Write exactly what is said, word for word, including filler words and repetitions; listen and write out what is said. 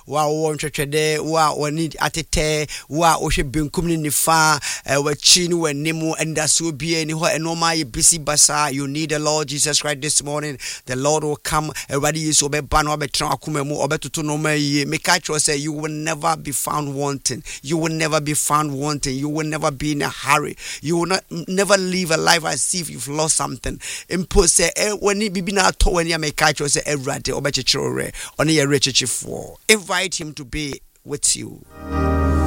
wa wo ntwetwede wa wani atete wa wo hwe benkum ni nifa wa chi ni wanimu endase obi ani ho enoma ye busy basa. You need the Lord Jesus Christ this morning. The Lord will come. Everybody is obeba no obetra akoma mu obetutu no ma ye. Make sure say you will never be found wanting. You will never be found wanting. You will never be in a hurry. You will not never live a life as if you've lost something. Impose say when it be na to when you make sure say everyday obechechire on your rich for. Invite him to be with you.